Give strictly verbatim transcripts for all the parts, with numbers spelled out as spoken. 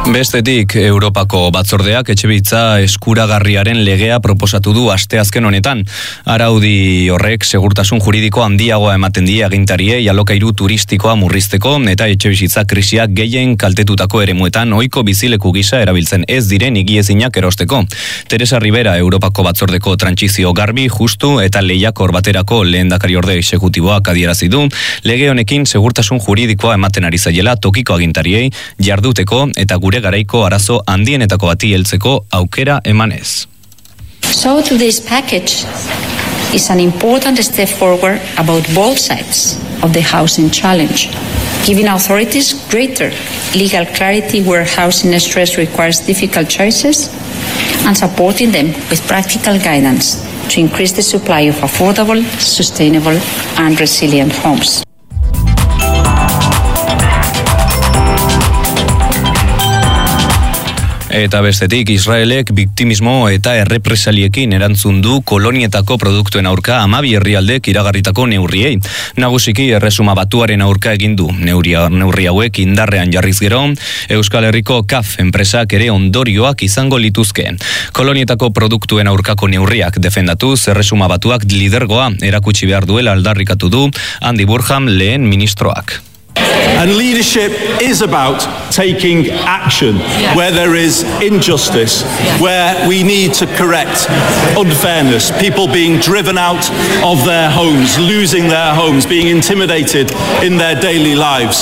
Bestetik, Europako batzordeak etxebitza eskuragarriaren legea proposatu du asteazken honetan. Araudi horrek segurtasun juridiko handiagoa ematen die agintariei alokairu turistikoa murrizteko eta etxebizitza krisiak gehien kaltetutako eremuetan ohiko bizileku gisa erabiltzen ez diren higiezinak erosteko. Teresa Rivera, Europako batzordeko trantsizio garbi, justu eta lehiakor baterako lehendakariorde exekutiboak adierazi du, lege honekin segurtasun juridikoa ematen ari zaiela tokiko agintariei jarduteko eta gure garaiko arazo handienetako bati heltzeko aukera emanez. So today's package is an important step forward about both sides of the housing challenge, giving authorities greater legal clarity where housing stress requires difficult choices and supporting them with practical guidance to increase the supply of affordable, sustainable and resilient homes. Eta bestetik, Israelek biktimismo eta errepresaliekin erantzun du kolonietako produktuen aurka hamabi herrialdek iragarritako neurriei. Nagusiki erresuma batuaren aurka egin du. Neuria, neurri hauek indarrean jarriz gero, Euskal Herriko K A F enpresak ere ondorioak izango lituzke. Kolonietako produktuen aurkako neurriak defendatuz, erresuma batuak lidergoa erakutsi behar duela aldarrikatu du Andy Burham lehen ministroak. And leadership is about taking action where there is injustice, where we need to correct unfairness, people being driven out of their homes, losing their homes, being intimidated in their daily lives.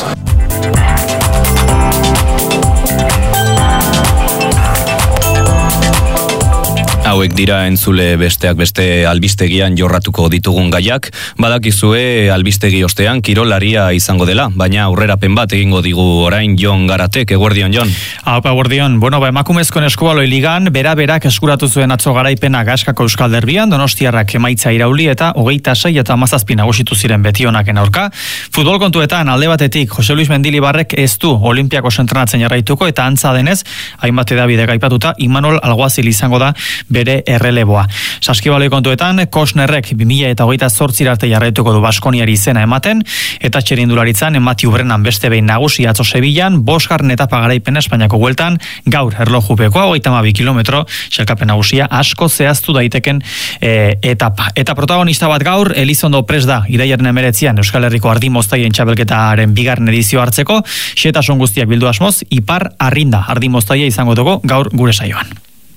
Hauek dira entzule besteak beste albistegian jorratuko ditugun gaiak, badakizue albistegi ostean kirolaria izango dela, baina aurrerapen bat egingo digu orain Jon Garatek. Eguerdion, Jon. Aupa, eguerdion. Bueno, ba, emakumezkoen eskubaloi ligan, bera berak eskuratu zuen atzo garaipena Gaskako Euskal Derbian, Donostiarrak emaitza irauli eta hogeita sei eta hamazazpi nagusitu ziren betionaken aurka. Futbol kontuetan alde batetik Jose Luis Mendilibarrek ez du Olimpiakos entrenatzen jarraituko eta antza denez, hainbat edabide gaipatuta, Imanol Alguazil izango da bere erreleboa. Saskibaloi kontuetan, Kosnerrek bi mila hogeita zortzi arte jarraituko du Baskoniari izena ematen, eta txerindularitzan Mati Ubrenan beste behin nagusi atzo Sevillan, bosgarren etapa garaipena Espainiako bueltan, gaur erlojupekoa hogeita hamabi kilometro, sailkapen nagusia asko zehaztu daiteken e, etapa. Eta protagonista bat gaur, Elizondo prest da, iraiaren emeretzian Euskal Herriko ardimoztaien txabelketaren bigarren edizio hartzeko, xetasun guztiak bildu asmoz, ipar arrinda ardimoztaia izango dugu gaur gure saioan.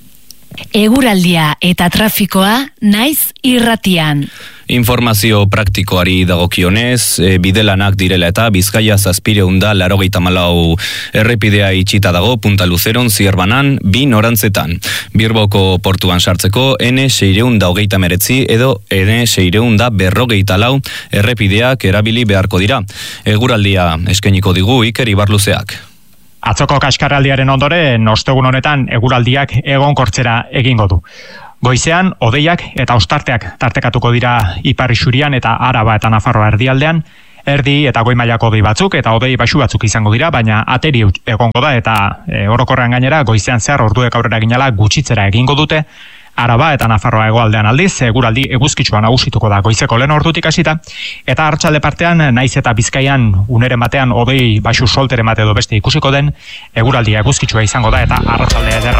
Eguraldia eta trafikoa naiz irratian. Informazio praktikoari dagokionez, e, bidelanak direla eta Bizkaia zazpireunda larogeita malau errepidea itxita dago Punta Luzeron zierbanan bi norantzetan. Bilboko portuan sartzeko N seireunda hogeita meretzi edo N seireunda berrogeita lau errepideak erabili beharko dira. Eguraldia eskainiko digu Iker Ibarluzeak. Atzoko kaskarraldiaren ondoren, ostegun honetan eguraldiak egonkortzera egingo du. Goizean, hodeiak eta ostarteak tartekatuko dira Ipar Isurian eta Araba eta Nafarroa erdialdean, erdi eta goi mailako hodei batzuk eta hodei baxu batzuk izango dira, baina ateri egongo da eta e, orokorrean gainera goizean zehar orduek aurrera ginela gutxitzera egingo dute. Araba eta Nafarroa hegoaldean aldiz, eguraldi eguzkitsua nagusituko da goizeko lehen ordutik hasita, eta hartxalde partean, naiz eta Bizkaian uneren batean hodei baxu solteren bate edo beste ikusiko den, eguraldia eguzkitsua izango da eta arratsaldea ederra.